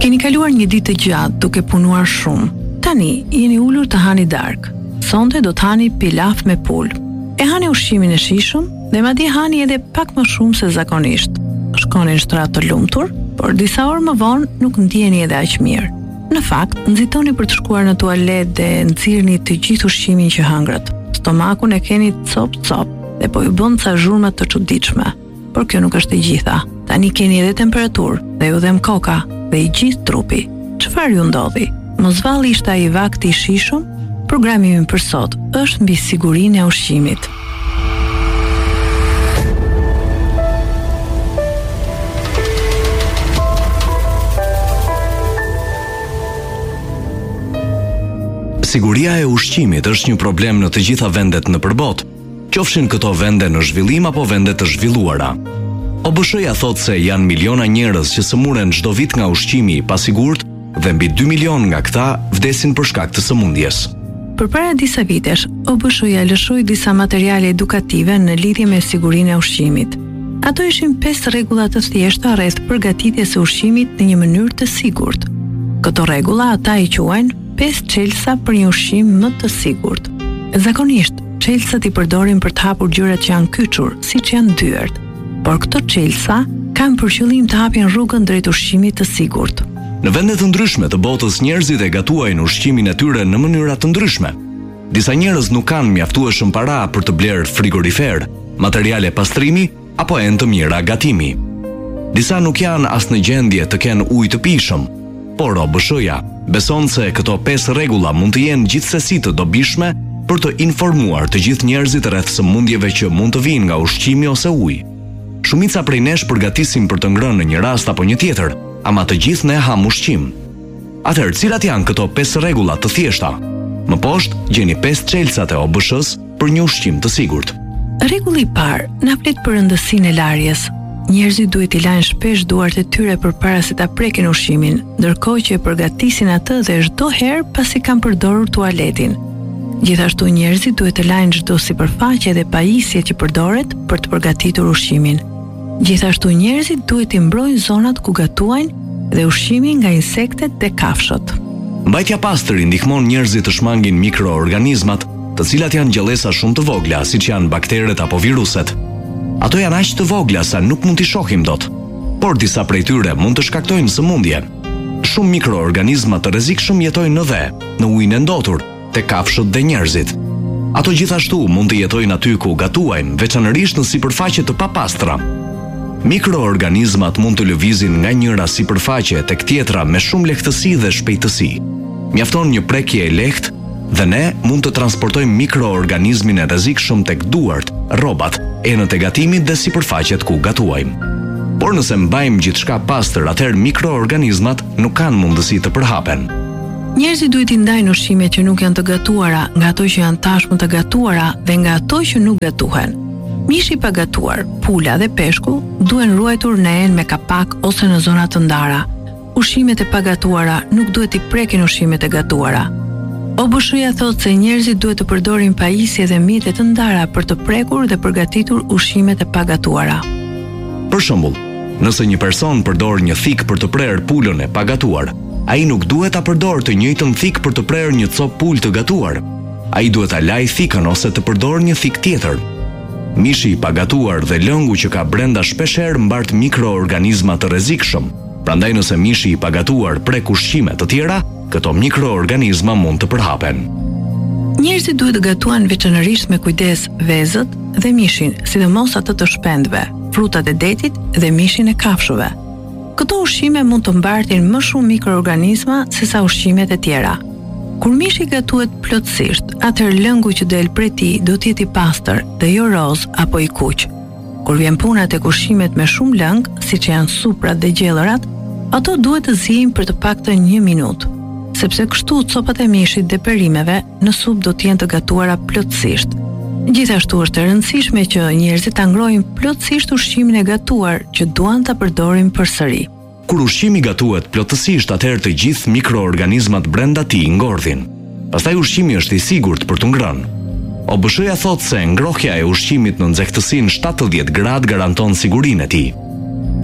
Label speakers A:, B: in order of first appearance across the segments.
A: Keni kaluar një ditë të gjatë duke punuar shumë. Tani jeni ulur të hani darkë. Sonte do të hani pilaf me pul. E hani ushqimin e shishëm dhe madje hani edhe pak më shumë se zakonisht. Shkoni në shtrat të lumtur, por disa orë më vonë nuk ndjeni edhe aq mirë. Në fakt, nxitoni për të shkuar në tualet dhe nxirrni të gjithë ushqimin që hëngrët. Stomakun e keni cop dhe po ju bën ca zhurma të çuditshme. Por kjo nuk është e gjitha. Tani keni edhe temperaturë dhe ju dhem koka dhe i gjithë trupi. Çfarë ju ndodhi? Mos valli ishte ai vakti i shishëm? Programi im për sot është mbi sigurinë e ushqimit.
B: Siguria e ushqimit është një problem në të gjitha vendet në përbot, qofshin këto vende në zhvillim apo vende të zhvilluara. OBSH-ja thotë se janë miliona njerëz që sëmuren çdo vit nga ushqimi i pasigurt dhe mbi 2 milion nga këta vdesin për shkak të sëmundjes.
A: Përpara disa vitesh, OBSH-ja lëshoi disa materiale edukative në lidhje me sigurinë e ushqimit. Ato ishin 5 rregulla të thjeshta rreth përgatitjes së ushqimit në një mënyrë të sigurt. Këto rregulla ata i quajnë 5 çelësa për një ushqim më të sigurt. Zakonisht, çelësat i përdorin për të hapur gjërat që janë kyçur, siç janë dyert. Por këto çelësa kanë për qëllim të hapin rrugën drejt ushqimit të sigurt.
B: Në vende të ndryshme të botës njerëzit e gatuajnë ushqimin e tyre në mënyra të ndryshme. Disa njerëz nuk kanë mjaftueshëm para për të blerë frigorifer, materiale pastrimi apo enë të mira gatimi. Disa nuk janë as në gjendje të kenë ujë të pijshëm, por OBSH-ja beson se këto 5 rregulla mund të jenë gjithsesi të dobishme për të informuar të gjithë njerëzit rreth sëmundjeve që mund të vinë nga ushqimi ose uji. Shumica prej nesh përgatisim për të ngrënë në një rast apo një tjetër, ama të gjithë ne ham ushqim. Atëherë, cilat janë këto 5 rregulla të thjeshta? Më poshtë gjeni 5 çelësat e OBSH-s për një ushqim të sigurt.
A: Rregulli i parë na flet për rëndësinë e larjes. Njerëzit duhet i lajnë shpesh duart e tyre përpara se ta prekin ushqimin, ndërkohë që e përgatisin atë dhe çdo herë pasi kanë përdorur tualetin. Gjithashtu njerëzit duhet të lajnë çdo sipërfaqe dhe pajisje që përdoret për të përgatitur ushqimin. Gjithashtu njerëzit duhet të mbrojnë zonat ku gatuajnë dhe ushqimin nga insektet dhe kafshët.
B: Mbajtja pastër i ndihmon njerëzit të shmangin mikroorganizmat, të cilat janë gjallësa shumë të vogla, siç janë bakteret apo viruset. Ato janë aq të vogla sa nuk mund t'i shohim dot, por disa prej tyre mund të shkaktojnë sëmundje. Shumë mikroorganizma të rrezikshëm jetojnë në dhe, në ujin e ndotur, te kafshët dhe njerëzit. Ato gjithashtu mund të jetojnë aty ku gatuajnë, veçanërisht në sipërfaqe të papastra. Mikroorganizmat mund të lëvizin nga njëra sipërfaqe tek tjetra me shumë lehtësi dhe shpejtësi. Mjafton një prekje e lehtë dhe ne mund të transportojmë mikroorganizmin e rrezikshëm tek duart, rrobat, enët e gatimit dhe sipërfaqet ku gatuajmë. Por nëse mbajmë gjithçka pastër, atëherë mikroorganizmat nuk kanë mundësi të përhapen.
A: Njerëzit duhet i ndajnë ushqimet që nuk janë të gatuara nga ato që janë tashmë të gatuara dhe nga ato që nuk gatuhen. Mishi i pagatuar, pula dhe peshku duhen ruajtur në enë me kapak ose në zona të ndara. Ushqimet e pagatuara nuk duhet i prekin ushqimet e gatuara. OBSH-ja thotë se njerëzit duhet të përdorin pajisje dhe mjete të ndara për të prekur dhe përgatitur ushqimet e pagatuara.
B: Për shembull, nëse një person përdor një thik për të prerë pulën e pagatuar, ai nuk duhet ta përdorë të njëjtën thik për të prerë një copë pulë të gatuar. Ai duhet ta lajë thikën ose të përdorë një thik tjetër. Mishi i pagatuar dhe lëngu që ka brenda shpeshherë mbart mikroorganizma të rrezikshëm. Prandaj nëse mishi i pagatuar prek ushqime të tjera, këto mikroorganizma mund të përhapen.
A: Njerëzit duhet të gatuan veçanërisht me kujdes vezët dhe mishin, sidomos atë të shpendëve, frutat e detit dhe mishin e kafshëve. Këto ushqime mund të mbartin më shumë mikroorganizma se sa ushqimet e tjera. Kur mishi gatuhet plotësisht, atëherë lëngu që del prej tij do të jetë i pastër dhe jo roz apo i kuq. Kur vjen puna tek ushqimet me shumë lëng, siç janë suprat dhe gjellërat, ato duhet të zihen për të paktën 1 minutë, sepse kështu copat e mishit dhe perimeve në supë do të jenë të gatuara plotësisht. Gjithashtu është e rëndësishme që njerëzit ta ngrojnë plotësisht ushqimin e gatuar që duan ta përdorin përsëri.
B: Kur ushqimi gatuhet plotësisht, atëherë të gjithë mikroorganizmat brenda tij ngordhin. Pastaj ushqimi është i sigurt për të ngrënë. OBSH-ja thotë se ngrohja e ushqimit në nxehtësinë 70 gradë garanton sigurinë e tij.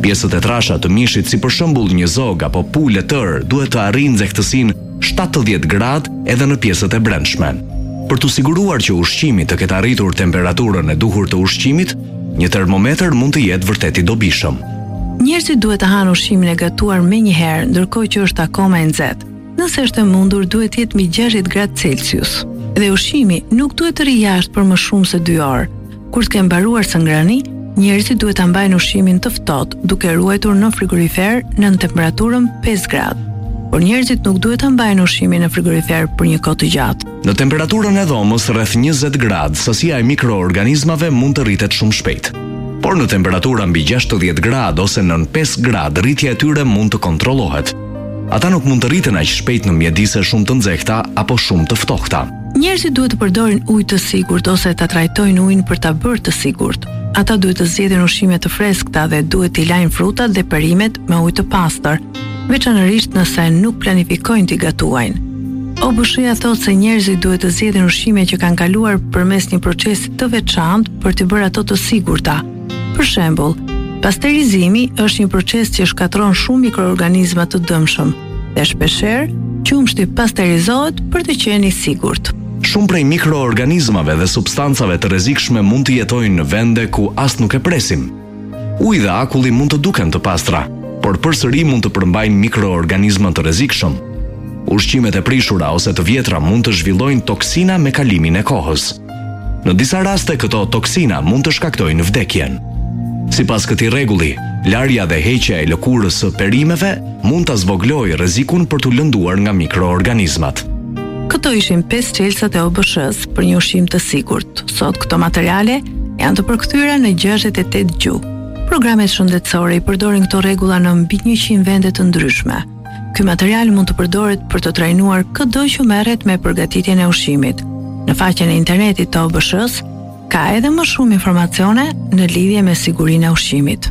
B: Pjesët e trasha të mishit, si për shembull një zog apo pule tër, duhet të arrijnë nxehtësinë 70 gradë edhe në pjesët e brendshme. Për të siguruar që ushqimi të ketë arritur temperaturën e duhur të ushqimit, një termometër mund të jetë vërtet i dobishëm.
A: Njerëzit duhet të hanë ushqimin e gatuar menjëherë, ndërkohë që është akoma e nxehtë. Nëse është e mundur, duhet të jetë mbi 60 gradë Celsius. Dhe ushqimi nuk duhet të rrijë jashtë për më shumë se 2 orë. Kur të kenë mbaruar së ngrëni, njerëzit duhet ta mbajnë ushqimin të ftohtë, duke ruajtur në frigorifer në temperaturën 5 gradë. Por njerëzit nuk duhet ta mbajnë ushqimin në frigorifer për një kohë të gjatë.
B: Në temperaturën e dhomës rreth 20 gradë, sasia e mikroorganizmave mund të rritet shumë shpejt. Por në temperatura mbi 60 gradë ose nën 5 gradë, rritja e tyre mund të kontrollohet. Ata nuk mund të rriten aq shpejt në mjedise shumë të nxehta apo shumë të ftohta.
A: Njerëzit duhet të përdorin ujë të sigurt ose ta trajtojnë ujin për ta bërë të sigurt. Ata duhet të zgjedhin ushqime të freskëta dhe duhet t'i lajnë frutat dhe perimet me ujë të pastër, veçanërisht nëse nuk planifikojnë t'i gatuajnë. OBSH-ja thotë se njerëzit duhet të zgjedhin ushqime që kanë kaluar përmes një procesi të veçantë për t'i bërë ato të sigurta. Për shembull, pasterizimi është një proces që shkatërron shumë mikroorganizma të dëmshëm dhe shpeshherë qumshti pasterizohet për të qenë i sigurt.
B: Shumë prej mikroorganizmave dhe substancave të rrezikshme mund të jetojnë në vende ku as nuk e presim. Uji dhe akulli mund të duken të pastra, por përsëri mund të përmbajnë mikroorganizma të rrezikshëm. Ushqimet e prishura ose të vjetra mund të zhvillojnë toksina me kalimin e kohës. Në disa raste këto toksina mund të shkaktojnë vdekjen. Sipas këtij rregulli, larja dhe heqja e lëkurës së perimeve mund ta zvoglojë rrezikun për t'u lënduar nga mikroorganizmat.
A: Këto ishin 5 çelësat e OBSH-s për një ushqim të sigurt. Sot këto materiale janë të përkthyera në 68 gjuhë. Programet shëndetësore i përdorin këto rregulla në mbi 100 vende të ndryshme. Ky material mund të përdoret për të trajnuar çdo që merret me përgatitjen e ushqimit. Në faqen e internetit të OBSH-s ka edhe më shumë informacione në lidhje me sigurinë e ushqimit.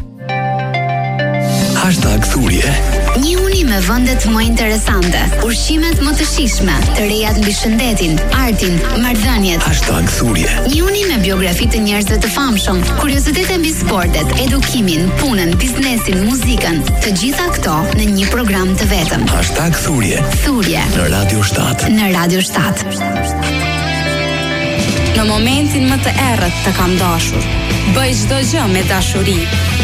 C: #thurje.
D: Një uni me vendet më interesante, ushqimet më të shijshme, të rejat mbi shëndetin, artin, marrëdhëniet.
C: #thurje.
D: Një uni me biografi të njerëzve të famshëm, kuriozitete mbi sportet, edukimin, punën, biznesin, muzikën, të gjitha këto në një program të vetëm.
C: #thurje.
D: Thurje
C: Në Radio 7.
D: në Radio 7.
E: Në momentin më të errët të kam dashur. Bëj çdo gjë me dashuri.